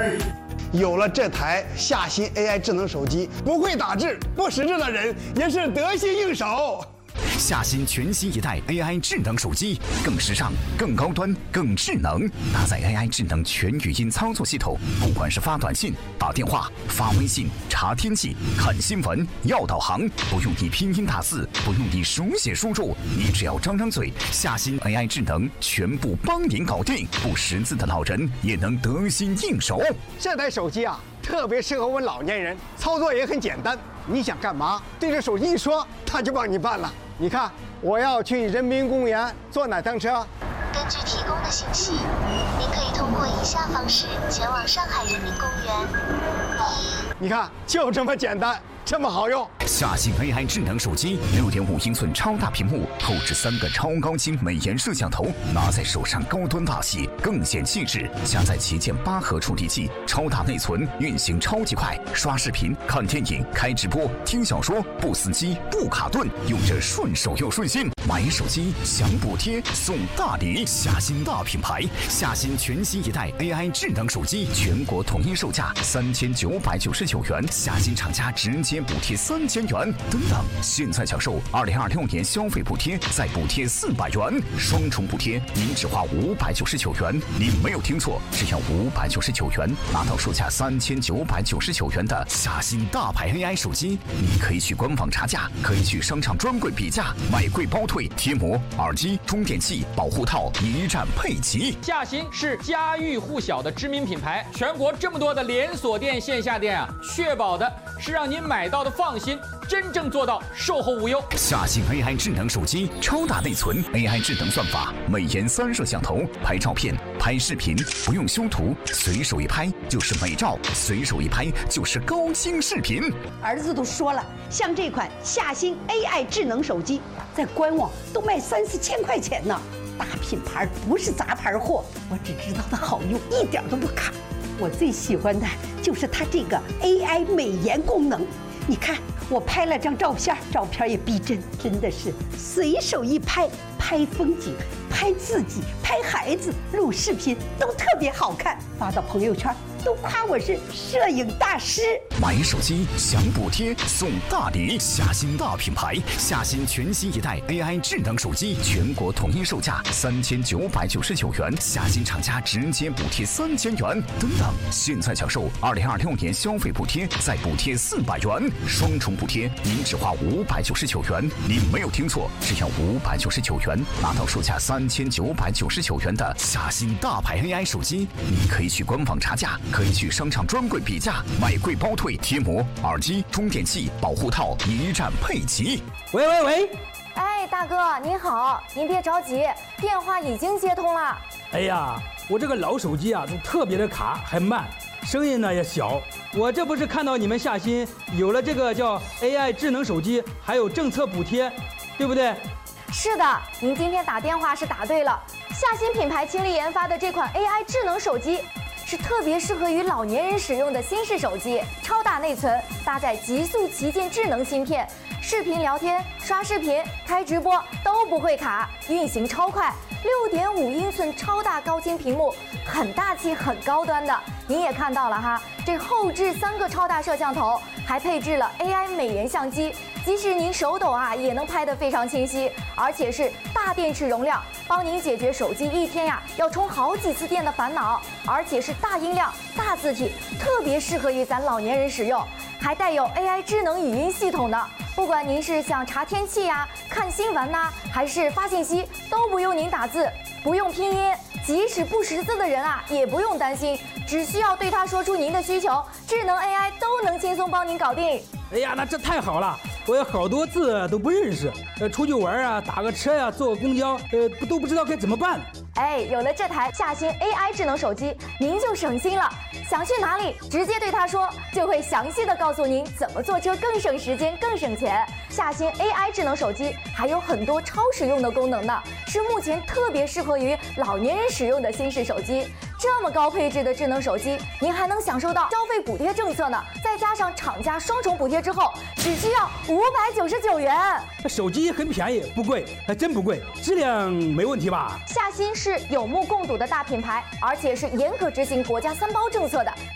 而已。有了这台夏新 AI 智能手机，不会打字、不识字的人也是得心应手。 夏新全新一代 AI 智能手机，更时尚、更高端、更智能，搭载 AI 智能全语音操作系统。不管是发短信、打电话、发微信、查天气、看新闻、要导航，不用你拼音打字，不用你手写输入，你只要张张嘴，夏新 AI 智能全部帮您搞定。不识字的老人也能得心应手。 这台手机啊，特别适合我们老年人，操作也很简单。你想干嘛，对着手机一说，它就帮你办了。你看，我要去人民公园坐哪趟车？ 根据提供的信息，您可以通过以下方式前往上海人民公园。 你看，就这么简单，这么好用。 夏新 AI 智能手机，6.5英寸超大屏幕，后置3个超高清美颜摄像头，拿在手上高端大气，更显气质。加载旗舰8核处理器，超大内存，运行超级快，刷视频、看电影、开直播、听小说，不死机、不卡顿，用着顺手又顺心。买手机享补贴送大礼，夏新大品牌，夏新全新一代 AI 智能手机，全国统一售价3999元，夏新厂家直接补贴3000元。等等，现在享受2026年消费补贴，再补贴400元，双重补贴，您只花599元。您没有听错，只要599元，拿到售价3999元的夏新大牌 AI 手机。你可以去官网查价，可以去商场专柜比价，买贵包退。贴膜、耳机、充电器、保护套一站配齐。 夏新是家喻户晓的知名品牌，全国这么多的连锁店、线下店啊，确保的是让您买到的放心，真正做到售后无忧。 夏新 AI 智能手机，超大内存 ，AI 智能算法，美颜3摄像头，拍照片、拍视频不用修图，随手一拍就是美照，随手一拍就是高清视频。 儿子都说了，像这款夏新 AI 智能手机，在官网都卖3-4千块钱呢。大品牌不是杂牌货，我只知道它好用，一点都不卡。我最喜欢的就是它这个 AI 美颜功能。你看，我拍了张照片，照片也逼真，真的是随手一拍，拍风景、拍自己、拍孩子、录视频都特别好看，发到朋友圈都夸我是摄影大师。 买手机享补贴送大礼，夏新大品牌，夏新全新一代 AI 智能手机，全国统一售价3999元，夏新厂家直接补贴3000元。等等，现在享受2026年消费补贴，再补贴400元，双重补贴，您只花599元。您没有听错，只要599元，拿到售价3999元的夏新大牌 AI 手机。你可以去官网查价，可以去商场专柜比价，买贵包退，贴膜、耳机、充电器、保护套一站配齐。 喂， 哎，大哥您好，您别着急，电话已经接通了。 哎呀，我这个老手机啊，都特别的卡，还慢，声音呢也小。我这不是看到你们夏新有了这个叫 AI 智能手机，还有政策补贴，对不对？ 是的，您今天打电话是打对了。夏新品牌倾力研发的这款 AI 智能手机，是特别适合于老年人使用的新式手机，超大内存，搭载极速旗舰智能芯片，视频聊天、刷视频、开直播都不会卡，运行超快。6.5英寸超大高清屏幕，很大气、很高端的。您也看到了哈，这后置3个超大摄像头，还配置了 AI 美颜相机，即使您手抖啊，也能拍得非常清晰，而且是大电池容量，帮您解决手机一天呀要充好几次电的烦恼，而且是大音量、大字体，特别适合于咱老年人使用，还带有 AI 智能语音系统的。不管您是想查天气呀、看新闻呐，还是发信息，都不用您打字，不用拼音，即使不识字的人啊，也不用担心，只需要对他说出您的需求，智能 AI 都能轻松帮您搞定。 哎呀，那这太好了！我有好多字都不认识，出去玩啊，打个车呀、坐个公交，都不知道该怎么办。 哎，有了这台夏新 AI 智能手机，您就省心了。想去哪里，直接对他说，就会详细的告诉您怎么坐车更省时间、更省钱。夏新 AI 智能手机还有很多超实用的功能呢，是目前特别适合于老年人使用的新式手机。这么高配置的智能手机，您还能享受到消费补贴政策呢，再加上厂家双重补贴之后，只需要599元。 手机很便宜，不贵，还真不贵，质量没问题吧？ 夏新是有目共睹的大品牌，而且是严格执行国家3包政策的，